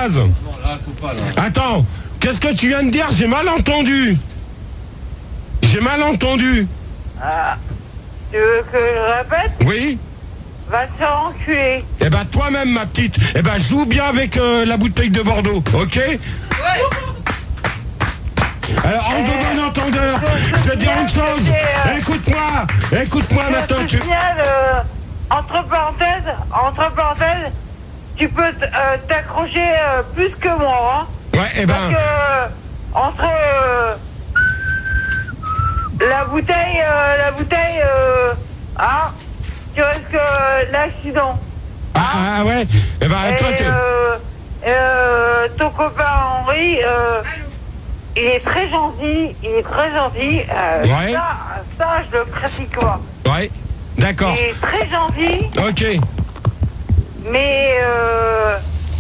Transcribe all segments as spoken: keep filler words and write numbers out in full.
Françoise. Non, là, faut pas, là. Attends, qu'est-ce que tu viens de dire? J'ai mal entendu. J'ai mal entendu. Ah, tu veux que je répète? Oui. Va te faire enculer. Eh ben toi-même, ma petite, eh ben joue bien avec euh, la bouteille de Bordeaux, ok? Ouais. Alors, en de bon entendeur, je vais dire une chose. euh, Écoute-moi, écoute-moi Je maintenant. te Tu... signale, euh, entre parenthèses, entre parenthèses, tu peux t- euh, t'accrocher euh, plus que moi, hein. Ouais, eh ben... Parce que, euh, entre euh, la bouteille, euh, la bouteille, euh, hein, tu risques euh, l'accident. Ah, ah, ouais. Eh ben Et toi, tu... euh, euh, ton copain Henri, euh, il est très gentil, il est très gentil. Euh, Ouais. Ça, ça, je le pratique pas. Ouais, d'accord. Il est très gentil, Ok. mais euh,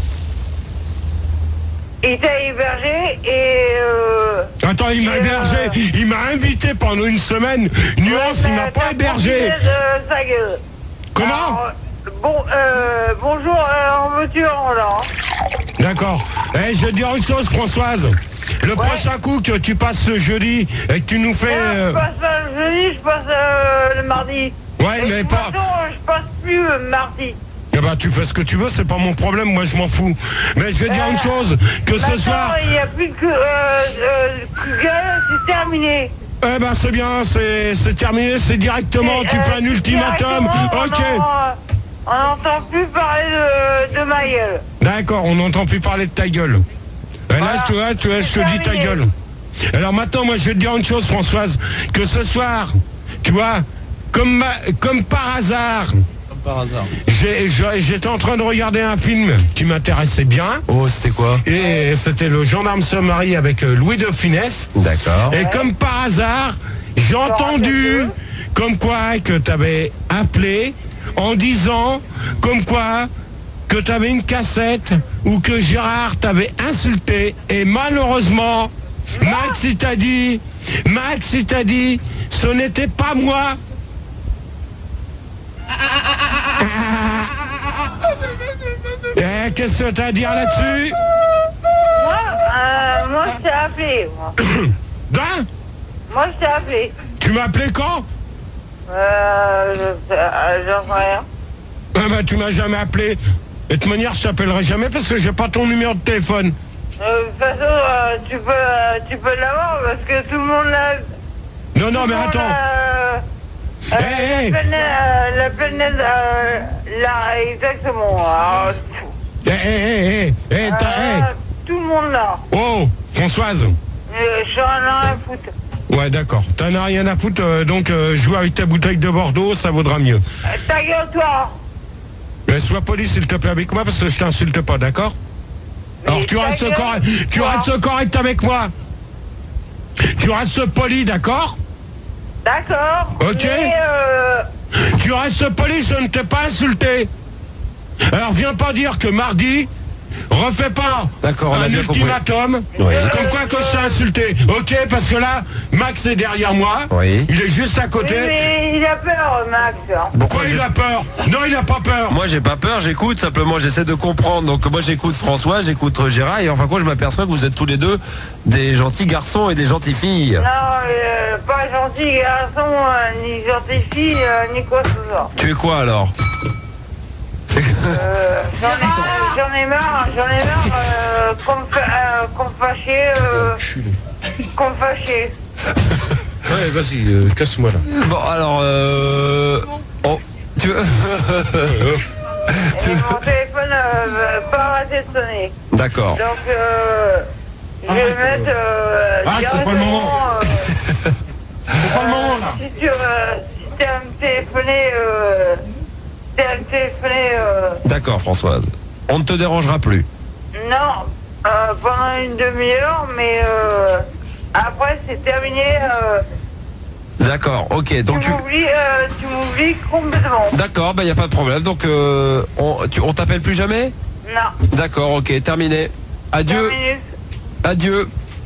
il t'a hébergé et... Euh, Attends, il m'a et, hébergé, euh, il m'a invité pendant une semaine. Nuance, ouais, il m'a t'as- pas t'as hébergé. profité de sa gueule. Comment? Alors, bon, euh, bonjour, euh, en veux-tu, en là, hein. D'accord. Eh, je vais te dire une chose, Françoise. Le Ouais. prochain coup que tu passes le jeudi et que tu nous fais... Moi, euh, je passe pas le jeudi, je passe euh, le mardi. Ouais, Et mais de toute pas... façon, je passe plus le mardi. Eh ben, tu fais ce que tu veux, c'est pas mon problème, moi je m'en fous. Mais je vais te dire une chose, que ce Maintenant, soir... il n'y a plus que euh, euh, Google, c'est terminé. Eh ben, c'est bien, c'est c'est terminé, c'est directement, Et, tu euh, fais un ultimatum. directement, Ok. On en- on n'entend plus parler de, de ma gueule. D'accord, on n'entend plus parler de ta gueule. Et là, Voilà. tu vois, tu vois, je te C'est dis ta terminé. gueule. Alors maintenant, moi, je vais te dire une chose, Françoise, que ce soir, tu vois, comme, ma- comme par hasard, Comme par hasard. j'ai- j'ai- j'étais en train de regarder un film qui m'intéressait bien, Oh, c'était quoi? et c'était le Gendarme se marie avec euh, Louis de Funès. D'accord. Et comme par hasard, j'ai entendu comme quoi que tu avais appelé en disant comme quoi que tu avais une cassette ou que Gérard t'avait insulté. Et malheureusement, Max il t'a dit, Max il t'a dit, ce n'était pas moi. Eh, qu'est-ce que tu as à dire là-dessus? Moi, euh, moi je t'ai appelé. Moi, Hein? moi je t'ai appelé. Tu m'as appelé quand? Euh, je- euh, j'en sais rien. Ah bah, tu m'as jamais appelé. Et de toute manière, je t'appellerai jamais parce que j'ai pas ton numéro de téléphone. Euh, de toute façon, euh, tu peux, euh, tu peux l'avoir parce que tout le monde l'a. Non, non, mais tout le monde attends. l'a- euh, Hey, hey. La planète, euh, la planète euh, là, exactement. Alors, Eh, eh, eh, eh, eh, t'as- euh, eh. tout le monde là. Oh, Françoise. Euh, J'en ai rien à foutre. Ouais, d'accord. T'en as rien à foutre, euh, donc euh, joue avec ta bouteille de Bordeaux, ça vaudra mieux. Euh, ta gueule, toi. Mais sois poli, s'il te plaît, avec moi, parce que je t'insulte pas, d'accord? Alors, Mais tu ta restes, gueule, correct, tu toi. restes correct avec moi. Tu restes poli, d'accord? D'accord. Ok. Mais, euh, Tu restes poli, je ne t'ai pas insulté. Alors, viens pas dire que mardi, refais pas D'accord, on a un bien compris. ultimatum, Oui. comme quoi que je t'ai insulté. Ok, parce que là, Max est derrière moi, Oui. il est juste à oui, côté. mais il a peur, Max. hein. Pourquoi il a peur? Non, il a pas peur. Moi, j'ai pas peur, j'écoute, simplement, j'essaie de comprendre. Donc, moi, j'écoute François, j'écoute Gérard, et en fin de compte, je m'aperçois que vous êtes tous les deux des gentils garçons et des gentilles filles. Non, euh, pas gentil garçon, euh, ni gentil fille, euh, ni quoi que ce soit. Tu es quoi alors? Euh, j'en ai, j'en ai marre, j'en ai marre euh, qu'on me fa- euh, qu'on me fâchait, euh, qu'on me fâchait. Ouais, vas-y, euh, casse-moi là. Bon, alors, euh... Oh, tu veux... Et mon téléphone euh, va pas arrêter de sonner. D'accord. Donc, euh, je vais Arrête, mettre euh, Arrête, c'est pas le moment. directement, euh, C'est pas le moment là. si tu euh, si t'es à me téléphoner, euh, t'es à me téléphoner, euh, D'accord, Françoise. On ne te dérangera plus. non, euh, pendant une demi-heure, mais euh, après c'est terminé. Euh, D'accord, ok. Donc tu tu... m'oublies, euh, tu m'oublies complètement. D'accord, bah y a pas de problème. Donc, euh, on, tu, on t'appelle plus jamais? Non. D'accord, ok, terminé. Adieu, Terminé. adieu.